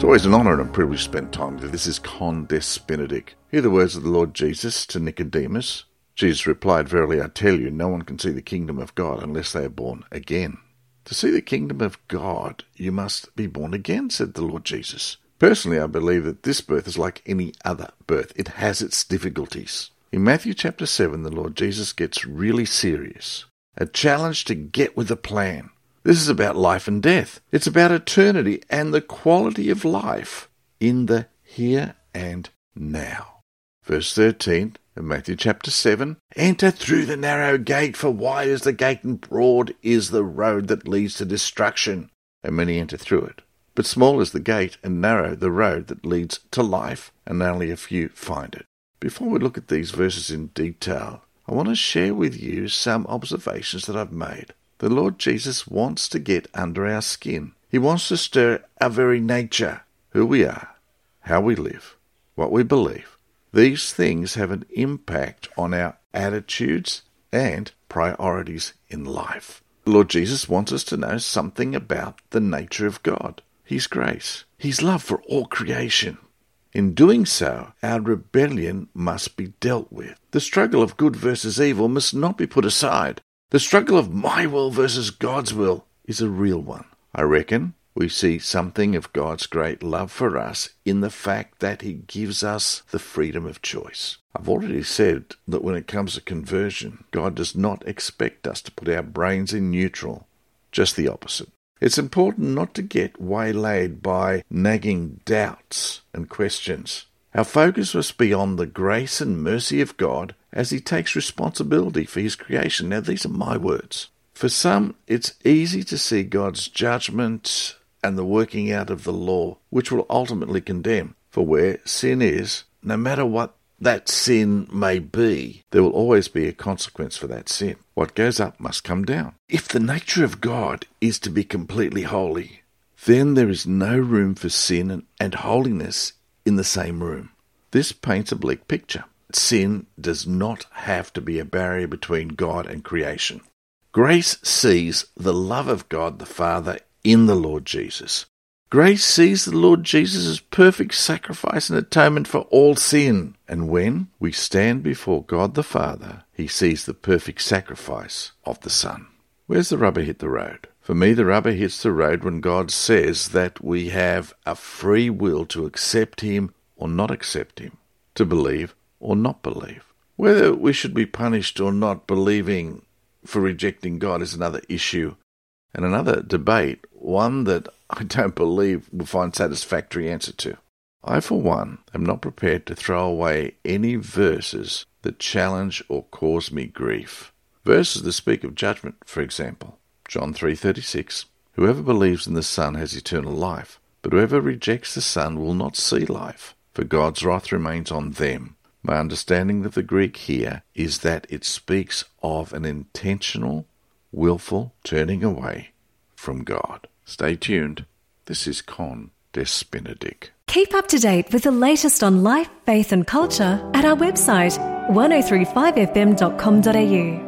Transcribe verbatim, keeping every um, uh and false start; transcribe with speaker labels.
Speaker 1: always an honour and a privilege to spend time with you. This is Con Des Benedict. Hear the words of the Lord Jesus to Nicodemus. Jesus replied, "Verily I tell you, no one can see the kingdom of God unless they are born again." To see the kingdom of God, you must be born again, said the Lord Jesus. Personally, I believe that this birth is like any other birth. It has its difficulties. In Matthew chapter seven, the Lord Jesus gets really serious. A challenge to get with the plan. This is about life and death. It's about eternity and the quality of life in the here and now. Verse thirteen of Matthew chapter seven, "Enter through the narrow gate, for wide is the gate and broad is the road that leads to destruction, and many enter through it. But small is the gate and narrow the road that leads to life, and only a few find it." Before we look at these verses in detail, I want to share with you some observations that I've made. The Lord Jesus wants to get under our skin. He wants to stir our very nature, who we are, how we live, what we believe. These things have an impact on our attitudes and priorities in life. The Lord Jesus wants us to know something about the nature of God, His grace, His love for all creation. In doing so, our rebellion must be dealt with. The struggle of good versus evil must not be put aside. The struggle of my will versus God's will is a real one. I reckon we see something of God's great love for us in the fact that He gives us the freedom of choice. I've already said that when it comes to conversion, God does not expect us to put our brains in neutral, just the opposite. It's important not to get waylaid by nagging doubts and questions. Our focus must be on the grace and mercy of God as He takes responsibility for His creation. Now, these are my words. For some, it's easy to see God's judgment and the working out of the law, which will ultimately condemn. For where sin is, no matter what that sin may be, there will always be a consequence for that sin. What goes up must come down. If the nature of God is to be completely holy, then there is no room for sin and holiness in the same room. This paints a bleak picture. Sin does not have to be a barrier between God and creation. Grace sees the love of God the Father in the Lord Jesus. Grace sees the Lord Jesus' perfect sacrifice and atonement for all sin. And when we stand before God the Father, He sees the perfect sacrifice of the Son. Where's the rubber hit the road? For me, the rubber hits the road when God says that we have a free will to accept Him or not accept Him, to believe or not believe. Whether we should be punished or not believing for rejecting God is another issue and another debate, one that I don't believe we'll find satisfactory answer to. I, for one, am not prepared to throw away any verses that challenge or cause me grief. Verses that speak of judgment, for example. John three thirty-six, "Whoever believes in the Son has eternal life, but whoever rejects the Son will not see life, for God's wrath remains on them." My understanding of the Greek here is that it speaks of an intentional, willful turning away from God. Stay tuned. This is Con Des Benedict.
Speaker 2: Keep up to date with the latest on life, faith and culture at our website, ten thirty-five f m dot com dot a u.